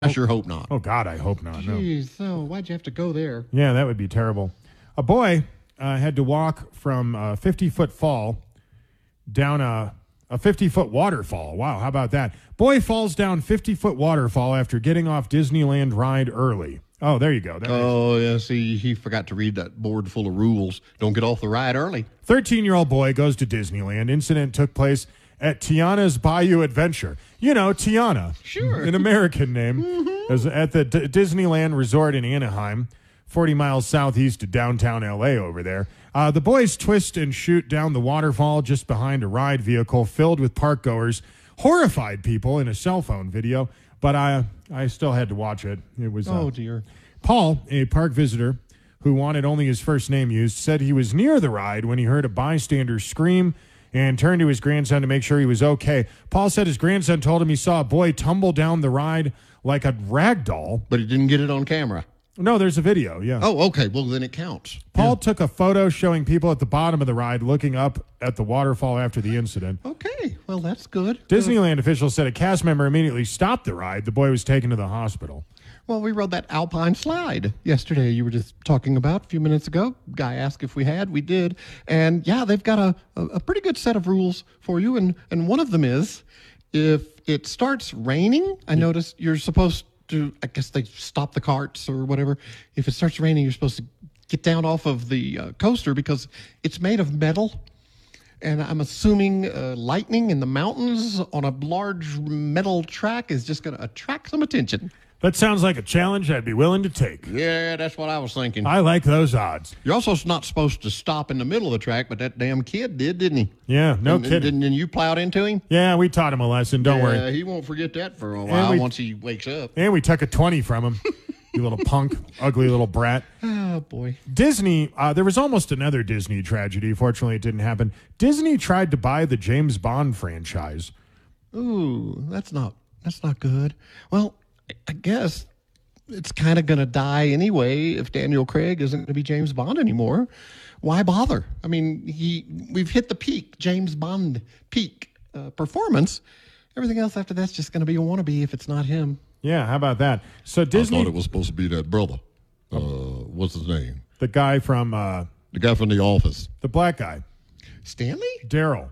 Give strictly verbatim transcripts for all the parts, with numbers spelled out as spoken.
I sure hope not. Oh, God, I hope not. No. Jeez, so why'd you have to go there? Yeah, that would be terrible. A boy uh, had to walk from a fifty-foot fall down a a fifty-foot waterfall. Wow, how about that? Boy falls down fifty-foot waterfall after getting off Disneyland ride early. Oh, there you go. That Oh, yeah, see, he forgot to read that board full of rules. Don't get off the ride early. thirteen-year-old boy goes to Disneyland. Incident took place at Tiana's Bayou Adventure. You know, Tiana. Sure. An American name. Mm-hmm. Is at the D- Disneyland Resort in Anaheim, forty miles southeast of downtown L A over there. Uh, the boys twist and shoot down the waterfall just behind a ride vehicle filled with park goers, horrified people in a cell phone video. But I, I still had to watch it. It was. Oh, uh, dear. Paul, a park visitor who wanted only his first name used, said he was near the ride when he heard a bystander scream and turned to his grandson to make sure he was okay. Paul said his grandson told him he saw a boy tumble down the ride like a rag doll. But he didn't get it on camera. No, there's a video, yeah. Oh, okay. Well, then it counts. Paul Yeah. took a photo showing people at the bottom of the ride looking up at the waterfall after the incident. Okay. Well, that's good. Disneyland officials said a cast member immediately stopped the ride. The boy was taken to the hospital. Well, we rode that Alpine slide yesterday. You were just talking about a few minutes ago. Guy asked if we had. We did. And yeah, they've got a, a, a pretty good set of rules for you. And, and one of them is if it starts raining, I noticed you're supposed to, I guess they stop the carts or whatever. If it starts raining, you're supposed to get down off of the uh, coaster because it's made of metal. And I'm assuming uh, lightning in the mountains on a large metal track is just going to attract some attention. That sounds like a challenge I'd be willing to take. Yeah, that's what I was thinking. I like those odds. You're also not supposed to stop in the middle of the track, but that damn kid did, didn't he? Yeah, no and, kidding. And, and you plowed into him? Yeah, we taught him a lesson. Don't yeah, worry. he won't forget that for a while we, once he wakes up. And we took a twenty from him. You little punk, ugly little brat. Oh, boy. Disney, uh, there was almost another Disney tragedy. Fortunately, it didn't happen. Disney tried to buy the James Bond franchise. Ooh, that's not that's not good. Well, I guess it's kind of going to die anyway if Daniel Craig isn't going to be James Bond anymore. Why bother? I mean, he we've hit the peak, James Bond peak uh, performance. Everything else after that's just going to be a wannabe if it's not him. Yeah, how about that? So Disney, I thought it was supposed to be that brother. Uh, what's his name? the guy from uh, The guy from The Office. the black guy, Stanley? Daryl,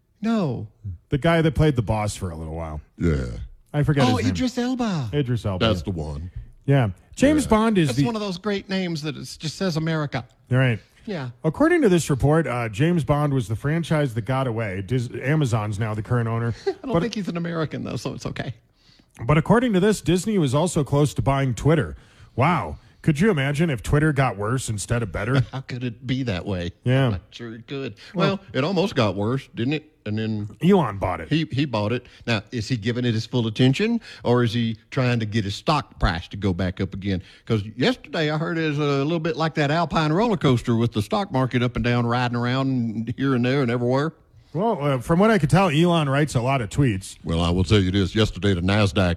No. the guy that played the boss for a little while. Yeah, I forget Oh, his name. Idris Elba. Idris Elba. that's the one. yeah, James Yeah. Bond is That's the one of those great names that is, just says America. all right. Yeah. According to this report, uh, James Bond was the franchise that got away. Dis- Amazon's now the current owner. I don't but, think he's an American, though, so it's okay. but according to this, Disney was also close to buying Twitter. Wow. Could you imagine if Twitter got worse instead of better? How could it be that way? Yeah. I'm not sure it could. Well, it almost got worse, didn't it? And then Elon bought it. he, he bought it. Now, is he giving it his full attention, or is he trying to get his stock price to go back up again? Because yesterday I heard it's a little bit like that Alpine roller coaster with the stock market up and down, riding around here and there and everywhere. Well, uh, from what I could tell, Elon writes a lot of tweets. Well, I will tell you this. Yesterday, the NASDAQ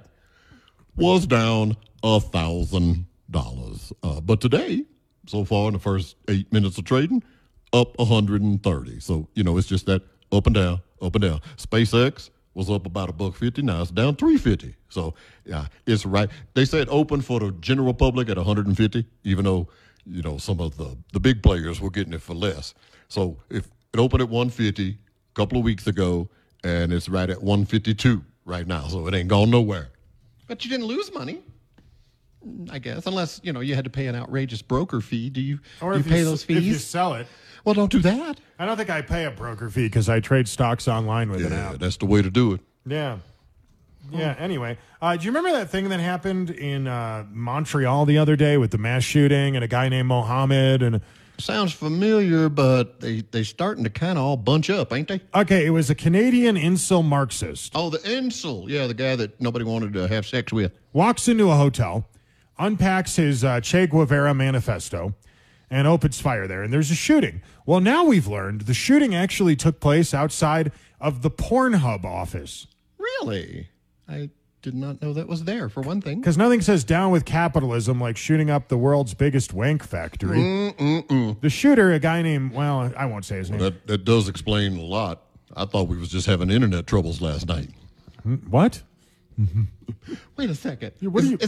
was down a thousand dollars. Uh, but today, so far in the first eight minutes of trading, up one hundred thirty. So, you know, it's just that up and down, up and down. SpaceX was up about a buck fifty. Now it's down three fifty. So, yeah, it's right. They said open for the general public at one hundred fifty, even though, you know, some of the, the big players were getting it for less. So if it opened at one fifty a couple of weeks ago, and it's right at one fifty-two right now. So it ain't gone nowhere. But you didn't lose money, I guess, unless, you know, you had to pay an outrageous broker fee. Do you, Or do you if pay s- those If you fees? sell it. Well, don't do that. I don't think I pay a broker fee because I trade stocks online with an Yeah, app. that's the way to do it. Yeah. Yeah, anyway. Uh, do you remember that thing that happened in uh, Montreal the other day with the mass shooting and a guy named Mohammed? And Sounds familiar, but they, they starting to kind of all bunch up, ain't they? okay, it was a Canadian incel Marxist. Oh, the Insel. Yeah, the guy that nobody wanted to have sex with. Walks into a hotel, unpacks his uh, Che Guevara manifesto, and opens fire there. And there's a shooting. Well, now we've learned the shooting actually took place outside of the Pornhub office. Really? I did not know that was there, for one thing. Because nothing says down with capitalism like shooting up the world's biggest wank factory. Mm-mm-mm. The shooter, a guy named, well, I won't say his name. That that does explain a lot. I thought we was just having internet troubles last night. What? Wait a second. what is, do you- is